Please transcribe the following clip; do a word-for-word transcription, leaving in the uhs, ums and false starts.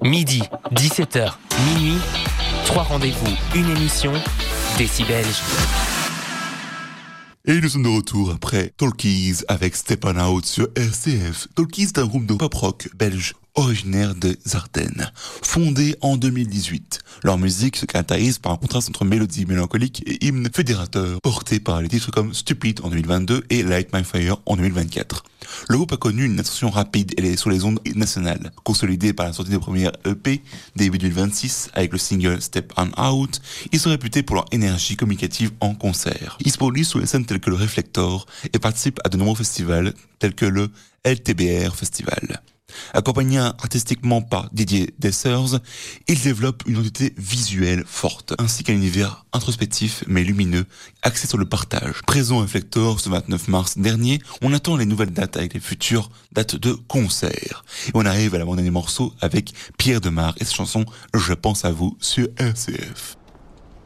Midi, dix-sept heures, minuit, trois rendez-vous, une émission, Décibelge. Et nous sommes de retour après Talkies avec Step On Out sur R C F. Talkies est un groupe de pop-rock belge originaire des Ardennes, fondé en deux mille dix-huit. Leur musique se caractérise par un contraste entre mélodie mélancolique et hymne fédérateur, porté par les titres comme Stupid en deux mille vingt-deux et Light My Fire en deux mille vingt-quatre. Le groupe a connu une ascension rapide et est sur les ondes nationales, consolidé par la sortie de première E P début deux mille vingt-six avec le single Step On Out. Ils sont réputés pour leur énergie communicative en concert. Ils se produisent sur les scènes telles que le Reflector et participent à de nombreux festivals tels que le L T B R Festival. Accompagnés artistiquement par Didier Dessers, ils développent une identité visuelle forte, ainsi qu'un univers introspectif mais lumineux, axé sur le partage. Présent au Reflector ce vingt-neuf mars dernier, on attend les nouvelles dates avec les futures dates de concert. Et on arrive à l'avant-dernier morceau avec Pierre Demar et sa chanson « Je pense à vous » sur R C F.